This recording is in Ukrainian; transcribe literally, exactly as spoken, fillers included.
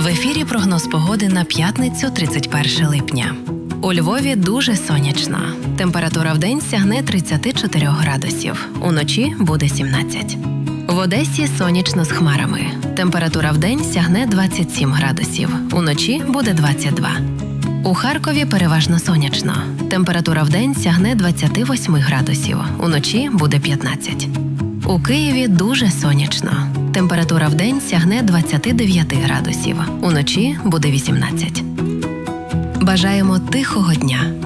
В ефірі прогноз погоди на п'ятницю тридцять перше липня. У Львові дуже сонячно. Температура вдень сягне тридцять чотири градусів. Уночі буде сімнадцять. В Одесі сонячно з хмарами. Температура вдень сягне двадцять сім градусів. Уночі буде двадцять два. У Харкові переважно сонячно. Температура вдень сягне двадцять вісім градусів. Уночі буде п'ятнадцять. У Києві дуже сонячно. Температура вдень сягне двадцять дев'ять градусів. Уночі буде вісімнадцять. Бажаємо тихого дня.